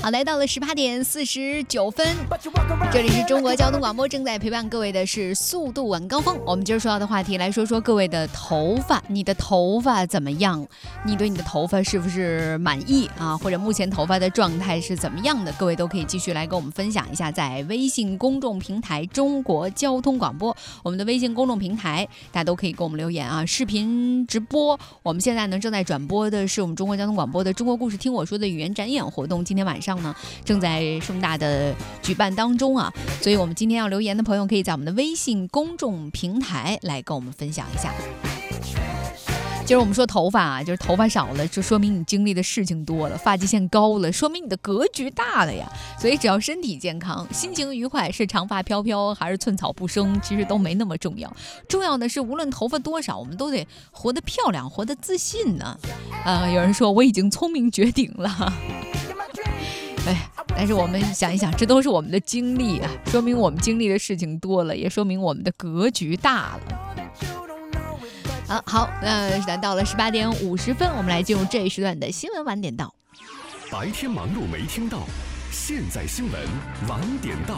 好，来到了18:49，这里是中国交通广播，正在陪伴各位的是速度晚高峰。我们今儿说到的话题，来说说各位的头发，你的头发怎么样？你对你的头发是不是满意啊？或者目前头发的状态是怎么样的？各位都可以继续来跟我们分享一下，在微信公众平台中国交通广播，我们的微信公众平台大家都可以给我们留言啊。视频直播，我们现在呢正在转播的是我们中国交通广播的中国故事听我说的语言展演活动，今天晚上呢正在盛大的举办当中啊，所以我们今天要留言的朋友可以在我们的微信公众平台来跟我们分享一下。今儿我们说头发啊，就是头发少了，就说明你经历的事情多了，发际线高了，说明你的格局大了呀。所以只要身体健康，心情愉快，是长发飘飘还是寸草不生，其实都没那么重要。重要的是，无论头发多少，我们都得活得漂亮，活得自信呢。有人说我已经聪明绝顶了。但是我们想一想，这都是我们的经历啊，说明我们经历的事情多了，也说明我们的格局大了。好，那到了18:50，我们来进入这一时段的新闻晚点到。 白天忙碌没听到，现在新闻晚点到。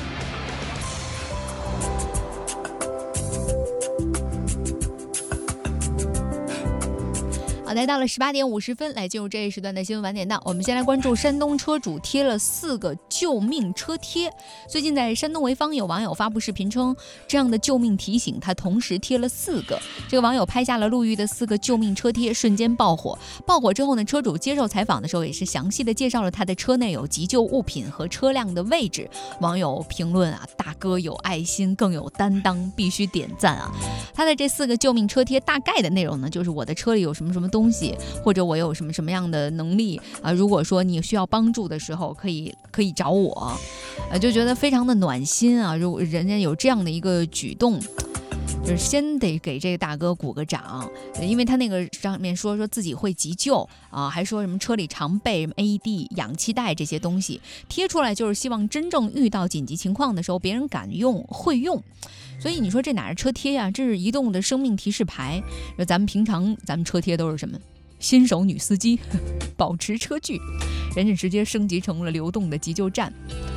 好，来到了18:50，来进入这一时段的新闻晚点到。我们先来关注山东车主贴了4个救命车贴。最近在山东潍坊有网友发布视频称，这样的救命提醒他同时贴了4个。这个网友拍下了路遇的4个救命车贴，瞬间爆火。爆火之后呢，车主接受采访的时候也是详细的介绍了他的车内有急救物品和车辆的位置。网友评论啊，大哥有爱心更有担当，必须点赞啊。他的这4个救命车贴大概的内容呢，就是我的车里有什么什么东西，或者我有什么什么样的能力啊，如果说你需要帮助的时候可以找我，就觉得非常的暖心啊。如果人家有这样的一个举动，就是先得给这个大哥鼓个掌，因为他那个上面说自己会急救啊，还说什么车里常备什么 AED 氧气袋这些东西，贴出来就是希望真正遇到紧急情况的时候别人敢用会用。所以你说这哪是车贴呀，这是移动的生命提示牌。咱们车贴都是什么新手女司机保持车距，人家直接升级成了流动的急救站，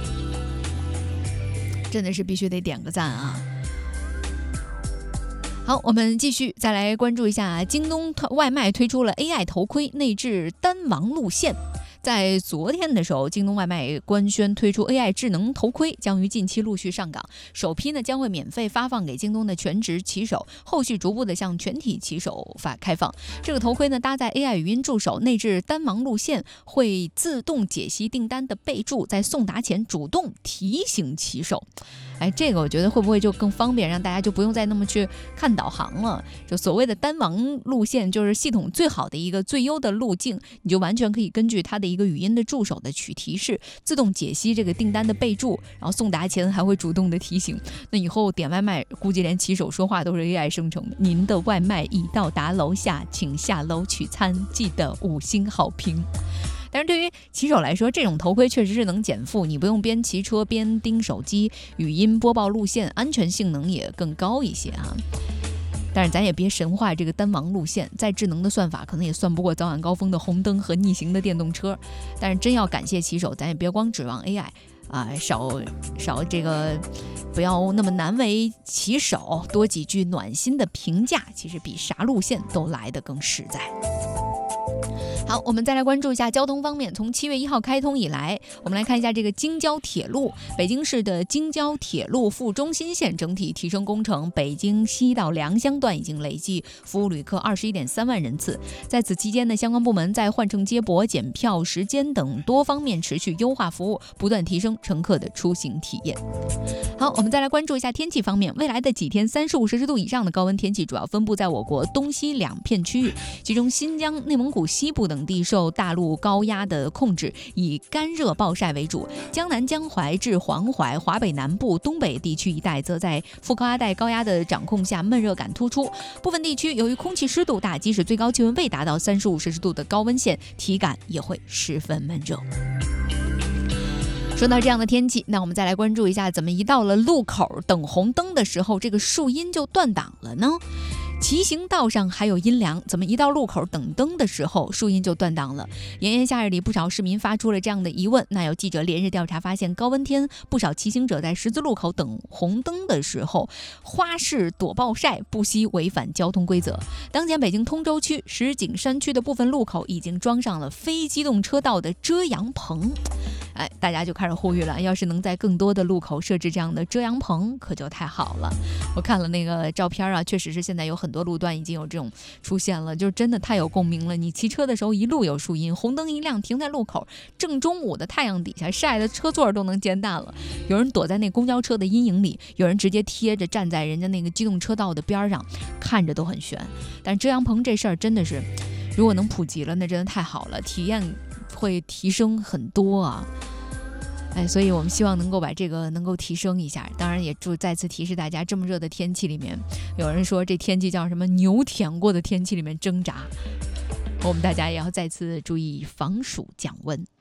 真的是必须得点个赞啊。好，我们继续再来关注一下京东外卖推出了 AI 头盔内置单王路线。在昨天的时候，京东外卖官宣推出 AI 智能头盔，将于近期陆续上岗。首批呢将会免费发放给京东的全职骑手，后续逐步的向全体骑手开放。这个头盔呢搭载 AI 语音助手，内置单王路线，会自动解析订单的备注，在送达前主动提醒骑手。这个我觉得会不会就更方便，让大家就不用再那么去看导航了。就所谓的单王路线，就是系统最好的一个最优的路径，你就完全可以根据它的一个语音的助手的取提示，自动解析这个订单的备注，然后送达前还会主动的提醒。那以后点外卖，估计连骑手说话都是 AI 生成的。您的外卖已到达楼下，请下楼取餐，记得5星好评。但是对于骑手来说，这种头盔确实是能减负，你不用边骑车边盯手机，语音播报路线，安全性能也更高一些啊。但是咱也别神话这个单王路线，再智能的算法可能也算不过早晚高峰的红灯和逆行的电动车。但是真要感谢骑手，咱也别光指望 AI 啊，少这个，不要那么难为骑手，多几句暖心的评价，其实比啥路线都来得更实在。好，我们再来关注一下交通方面。从7月1号开通以来，我们来看一下这个京郊铁路。北京市的京郊铁路副中心线整体提升工程，北京西到良乡段已经累计服务旅客21.3万人次。在此期间呢，相关部门在换乘接驳、检票时间等多方面持续优化服务，不断提升乘客的出行体验。好，我们再来关注一下天气方面。未来的几天，35摄氏度以上的高温天气主要分布在我国东西2片区域，其中新疆、内蒙古西部等地受大陆高压的控制，以干热暴晒为主。江南江淮至黄淮、华北南部、东北地区一带则在副高压带高压的掌控下，闷热感突出。部分地区由于空气湿度大，即使最高气温未达到35摄氏度的高温线，体感也会十分闷热。说到这样的天气，那我们再来关注一下，怎么一到了路口等红灯的时候，这个树荫就断档了呢？ 骑行道上还有阴凉，怎么一到路口等灯的时候树荫就断档了？炎炎夏日里，不少市民发出了这样的疑问。那有记者连日调查发现，高温天不少骑行者在十字路口等红灯的时候花式躲暴晒，不惜违反交通规则。当前北京通州区、石景山区的部分路口已经装上了非机动车道的遮阳棚。大家就开始呼吁了，要是能在更多的路口设置这样的遮阳棚，可就太好了。我看了那个照片啊，确实是现在有很多路段已经有这种出现了，就真的太有共鸣了。你骑车的时候一路有树荫，红灯一亮停在路口，正中午的太阳底下晒的车座都能煎蛋了。有人躲在那公交车的阴影里，有人直接贴着站在人家那个机动车道的边上，看着都很悬。但遮阳棚这事儿真的是，如果能普及了，那真的太好了，体验会提升很多啊。所以我们希望能够把这个能够提升一下。当然也再次提示大家，这么热的天气里面，有人说这天气叫什么牛舔过的天气里面挣扎，我们大家也要再次注意防暑降温。